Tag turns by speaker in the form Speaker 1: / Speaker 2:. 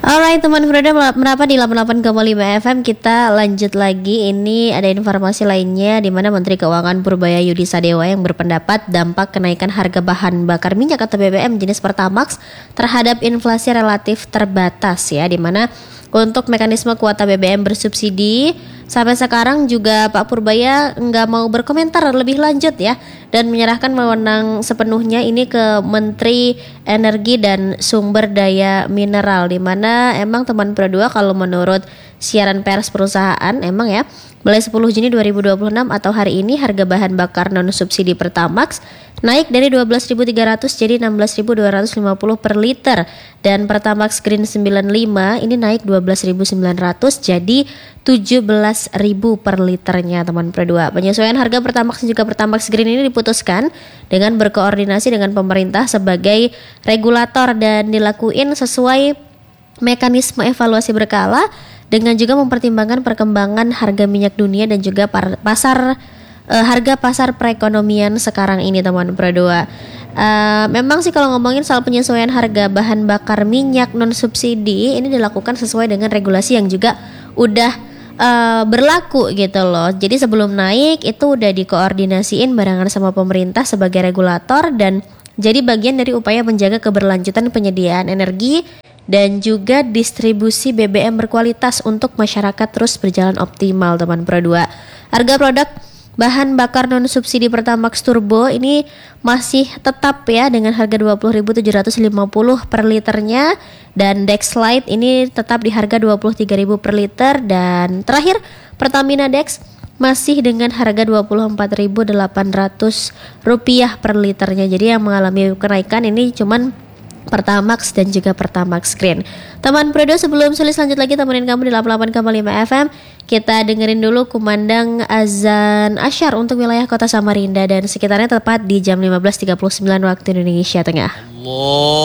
Speaker 1: Alright teman Freda, merapat di 88,5 FM. Kita lanjut lagi. Ini ada informasi lainnya di mana Menteri Keuangan Purbaya Yudi Sadewa yang berpendapat dampak kenaikan harga bahan bakar minyak atau BBM jenis Pertamax terhadap inflasi relatif terbatas ya, di mana untuk mekanisme kuota BBM bersubsidi sampai sekarang juga Pak Purbaya nggak mau berkomentar lebih lanjut ya, dan menyerahkan wewenang sepenuhnya ini ke Menteri Energi dan Sumber Daya Mineral, di mana emang teman Pro 2 kalau menurut siaran pers perusahaan emang ya mulai 10 Juni 2026 atau hari ini harga bahan bakar non subsidi Pertamax naik dari 12.300 jadi 16.250 per liter, dan Pertamax Green 95 ini naik 12.900 jadi 17.000 per liternya teman Pro 2. Penyesuaian harga Pertamax dan juga Pertamax Green ini diputuskan dengan berkoordinasi dengan pemerintah sebagai regulator dan dilakuin sesuai mekanisme evaluasi berkala dengan juga mempertimbangkan perkembangan harga minyak dunia dan juga harga pasar perekonomian sekarang ini teman Pro 2. Memang sih kalau ngomongin soal penyesuaian harga bahan bakar minyak non subsidi ini dilakukan sesuai dengan regulasi yang juga udah berlaku gitu loh. Jadi sebelum naik itu udah dikoordinasiin barengan sama pemerintah sebagai regulator dan jadi bagian dari upaya menjaga keberlanjutan penyediaan energi dan juga distribusi BBM berkualitas untuk masyarakat terus berjalan optimal teman Pro 2. Harga produk bahan bakar non subsidi Pertamax Turbo ini masih tetap ya dengan harga 20.750 per liternya, dan Dex Lite ini tetap di harga 23.000 per liter, dan terakhir Pertamina Dex masih dengan harga Rp24.800 per liternya. Jadi yang mengalami kenaikan ini cuman Pertamax dan juga Pertamax Green. Teman Pro 2, sebelum sulis lanjut lagi temenin kamu di 88,5 FM, kita dengerin dulu kumandang azan asyar untuk wilayah kota Samarinda dan sekitarnya tepat di jam 15.39 waktu Indonesia Tengah.